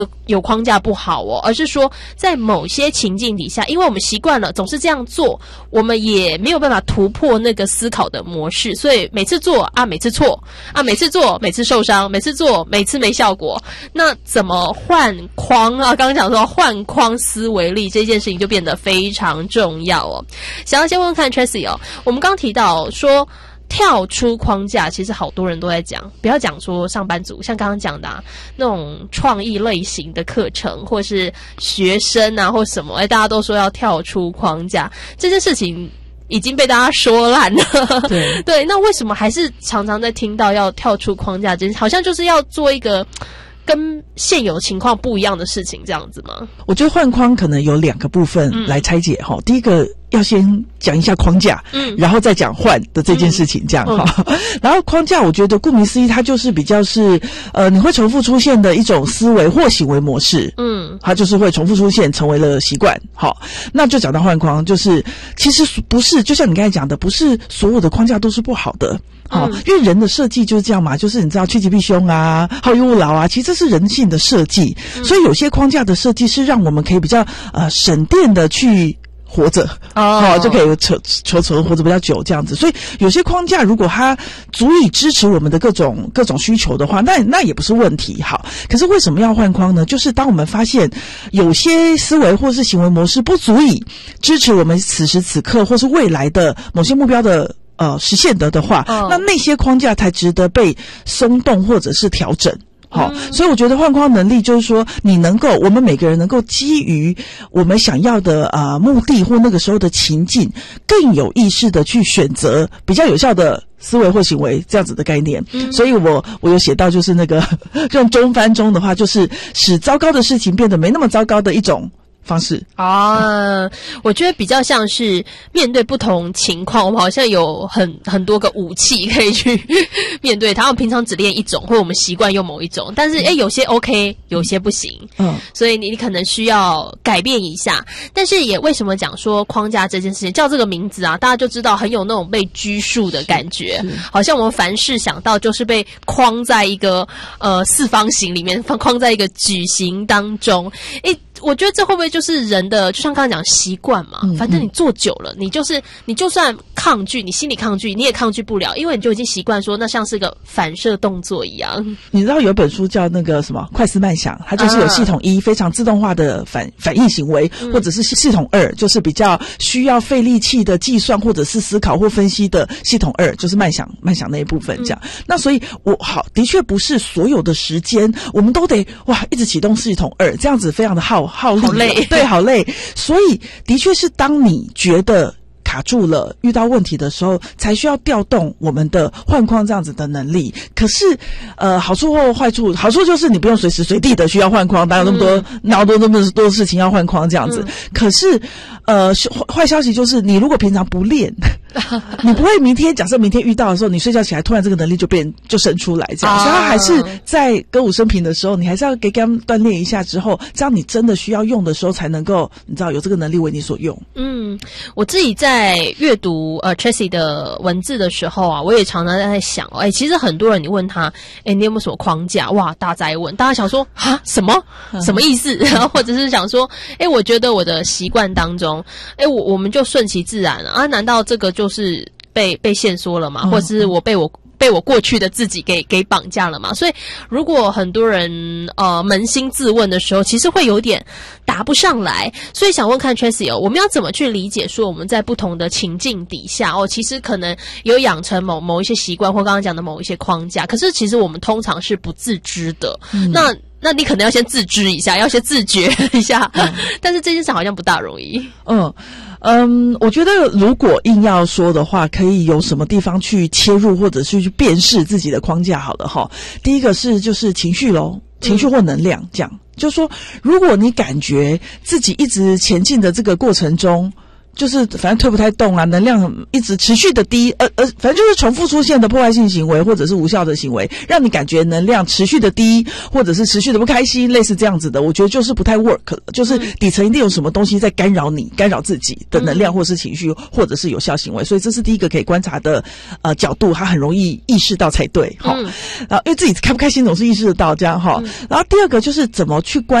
有框架不好哦，而是说在某些情境底下，因为我们习惯了总是这样做，我们也没有办法突破那个思考的模式，所以每次做啊，每次错啊，每次做每次受伤，每次做每次没效果。那怎么换框啊？刚刚讲说换框思维力这件事情就变得非常重要哦。想要先问看 Tracy 哦，我们刚提到说跳出框架，其实好多人都在讲，不要讲说上班族，像刚刚讲的那种创意类型的课程，或是学生啊，或什么，大家都说要跳出框架，这件事情已经被大家说烂了。对，那为什么还是常常在听到要跳出框架这件事，好像就是要做一个跟现有情况不一样的事情这样子吗？ 我觉得换框可能有2个部分来拆解哈。第一个要先讲一下框架，然后再讲换的这件事情，这样哈。然后框架，我觉得顾名思义，它就是比较是你会重复出现的一种思维或行为模式，它就是会重复出现，成为了习惯。好，那就讲到换框，就是其实不是，就像你刚才讲的，不是所有的框架都是不好的。好，因为人的设计就是这样嘛，就是你知道趋吉避凶啊，好逸恶劳啊，其实这是人性的设计。所以有些框架的设计是让我们可以比较省电的去活着，就可以存活着比较久这样子。所以有些框架如果它足以支持我们的各种需求的话，那也不是问题。好，可是为什么要换框呢？就是当我们发现有些思维或是行为模式不足以支持我们此时此刻或是未来的某些目标的实现的话，那些框架才值得被松动或者是调整。好，所以我觉得换框能力就是说，我们每个人能够基于我们想要的目的或那个时候的情境，更有意识的去选择比较有效的思维或行为这样子的概念。所以我有写到就是那个用中翻中的话，就是使糟糕的事情变得没那么糟糕的一种方式我觉得比较像是面对不同情况，我们好像有很多个武器可以去面对它。我们平常只练一种，或者我们习惯用某一种，但是有些 OK， 有些不行。所以你可能需要改变一下。但是也为什么讲说框架这件事情叫这个名字啊，大家就知道很有那种被拘束的感觉，好像我们凡事想到就是被框在一个四方形里面，框在一个矩形当中。我觉得这会不会就是人的，就像刚刚讲习惯嘛，反正你做久了，你就算抗拒，你心里抗拒，你也抗拒不了，因为你就已经习惯说那像是个反射动作一样。 你知道有本书叫那个什么快思慢想，它就是有系统1非常自动化的反应行为，或者是系统2就是比较需要费力气的计算或者是思考或分析的系统2，就是慢想那一部分这样。那所以的确不是所有的时间我们都得一直启动系统2，这样子非常的耗力， 好累， 对，好累。所以的确是当你觉得卡住了，遇到问题的时候，才需要调动我们的换框这样子的能力。可是好处或坏处，好处就是你不用随时随地的需要换框，哪有那么多事情要换框这样子。可是坏消息就是你如果平常不练你不会假设明天遇到的时候，你睡觉起来突然这个能力就生出来这样。所以他还是在歌舞升平的时候，你还是要给他们锻炼一下之后，这样你真的需要用的时候才能够你知道有这个能力为你所用。 我自己在阅读Tracy 的文字的时候啊，我也常常在想其实很多人你问他你有没有什么框架，大哉问，大家想说什么意思然后或者是想说我觉得我的习惯当中我们就顺其自然啊，难道这个就是被限缩了吗？或者是我被我过去的自己给绑架了嘛？所以如果很多人扪心自问的时候，其实会有点答不上来。所以想问看 Tracy 我们要怎么去理解说我们在不同的情境底下其实可能有养成某一些习惯或刚刚讲的某一些框架，可是其实我们通常是不自知的。那你可能要先自知一下，要先自觉一下，但是这件事好像不大容易。 我觉得如果硬要说的话，可以有什么地方去切入，或者是去辨识自己的框架好了齁。第一个就是情绪咯，情绪或能量这样。就是说如果你感觉自己一直前进的这个过程中就是反正推不太动啊，能量一直持续的低，反正就是重复出现的破坏性行为或者是无效的行为，让你感觉能量持续的低，或者是持续的不开心，类似这样子的，我觉得就是不太 work 了，就是底层一定有什么东西在干扰你，干扰自己的能量或是情绪，或者是有效行为，所以这是第一个可以观察的角度，他很容易意识到才对，然后因为自己开不开心总是意识得到这样哈，然后第二个就是怎么去观